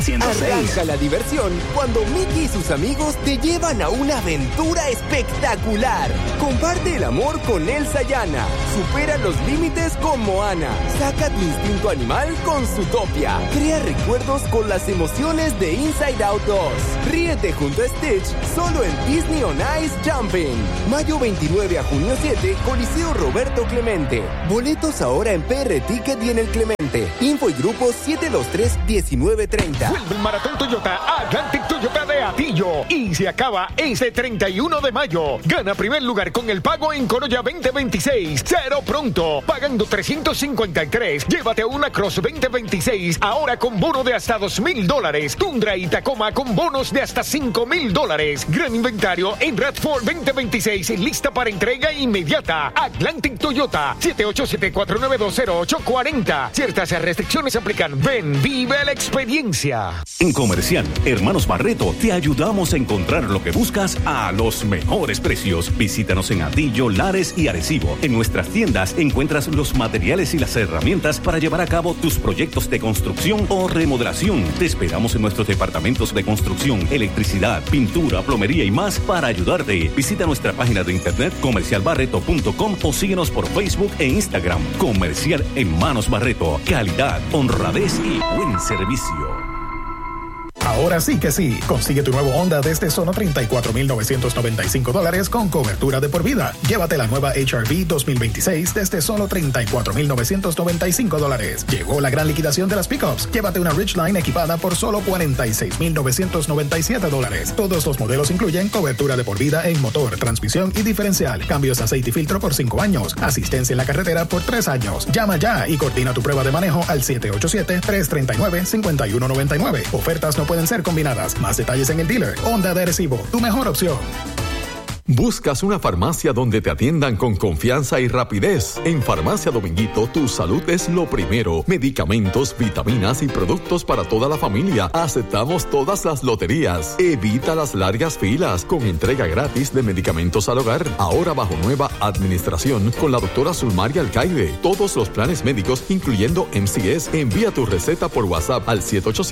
Arranca la diversión cuando Mickey y sus amigos te llevan a una aventura espectacular. Comparte el amor con Elsa y Anna. Supera los límites con Moana. Saca tu instinto animal con Zootopia. Crea recuerdos con las emociones de Inside Out 2. Ríete junto a Stitch solo en Disney on Ice Jumping. Mayo 29 a junio 7, Coliseo Roberto Clemente. Boletos ahora en PR Ticket y en el Clemente. Info y grupo 723-1930. Vuelve el Maratón Toyota Atlantic Toyota de Atillo y se acaba ese 31 de mayo. Gana primer lugar con el pago en Corolla 2026. Cero pronto. Pagando $353. Llévate una Cross 2026. Ahora con bono de hasta $2,000. Tundra y Tacoma con bonos de hasta $5,000. Gran inventario en Radford 2026. Lista para entrega inmediata. Atlantic Toyota. 787-492-0840. Ciertas restricciones aplican. Ven, vive la experiencia. En Comercial Hermanos Barreto te ayudamos a encontrar lo que buscas a los mejores precios. Visítanos en Atillo, Lares y Arecibo. En nuestras tiendas encuentras los materiales y las herramientas para llevar a cabo tus proyectos de construcción o remodelación. Te esperamos en nuestros departamentos de construcción, electricidad, pintura, plomería y más para ayudarte. Visita nuestra página de internet comercialbarreto.com o síguenos por Facebook e Instagram. Comercial Hermanos Barreto. Calidad, honradez y buen servicio. Ahora sí que sí, consigue tu nuevo Honda desde solo $34,995 con cobertura de por vida. Llévate la nueva HR-V 2026 desde solo $34,995. Llegó la gran liquidación de las pickups. Llévate una Ridgeline equipada por solo $46,997. Todos los modelos incluyen cobertura de por vida en motor, transmisión y diferencial, cambios de aceite y filtro por 5 años, asistencia en la carretera por 3 años. Llama ya y coordina tu prueba de manejo al 787-339-5199. Ofertas no pueden ser combinadas. Más detalles en el dealer. Honda de Arecibo, tu mejor opción. ¿Buscas una farmacia donde te atiendan con confianza y rapidez? En Farmacia Dominguito, tu salud es lo primero. Medicamentos, vitaminas y productos para toda la familia. Aceptamos todas las loterías. Evita las largas filas con entrega gratis de medicamentos al hogar. Ahora bajo nueva administración con la doctora Zulmaria Alcaide. Todos los planes médicos, incluyendo MCS. Envía tu receta por WhatsApp al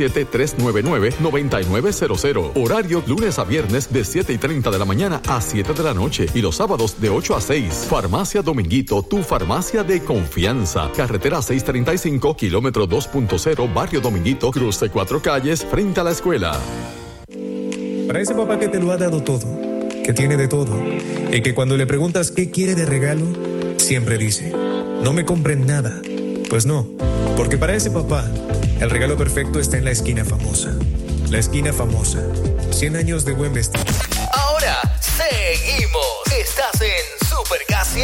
787-399-9900. Horario lunes a viernes de 7:30 de la mañana a 7 de la noche y los sábados de 8 a 6. Farmacia Dominguito, tu farmacia de confianza. Carretera 635, kilómetro 2.0, Barrio Dominguito, cruce 4 calles, frente a la escuela. Para ese papá que te lo ha dado todo, que tiene de todo, y que cuando le preguntas qué quiere de regalo, siempre dice, no me compren nada. Pues no, porque para ese papá, el regalo perfecto está en la esquina famosa. La esquina famosa. 100 años de buen vestir. Ahora seguimos. Estás en Super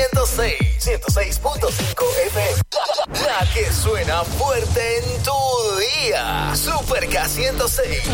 K106.5 FM. La que suena fuerte en tu día. Super K106.